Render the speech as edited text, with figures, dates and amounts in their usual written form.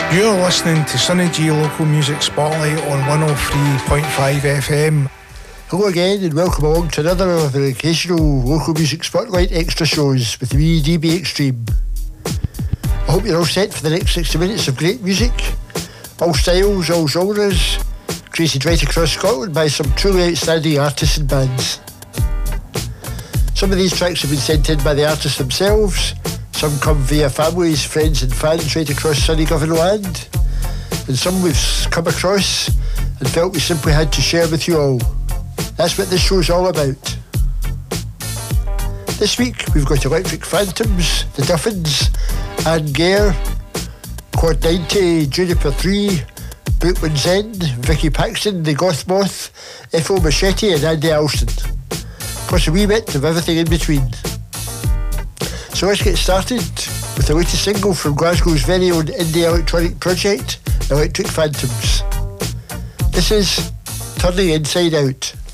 You're listening to Sunny G Local Music Spotlight on 103.5 FM. Hello again and welcome along to another of the occasional Local Music Spotlight extra shows with me, DB Extreme. I hope you're all set for the next 60 minutes of great music. All styles, all genres, created right across Scotland by some truly outstanding artists and bands. Some of these tracks have been sent in by the artists themselves. Some come via families, friends and fans right across sunny Govan land. And some we've come across and felt we simply had to share with you all. That's what this show's all about. This week we've got Electric Phantoms, The Duffins, Anne Gare, Quad 90, Juniper 3, Brookman's End, Vicky Paxton, The Goth Moth, Ethel Machete and Andy Alston. Plus a wee bit of everything in between. So let's get started with the latest single from Glasgow's very own indie electronic project, Electric Phantoms. This is Turning Inside Out.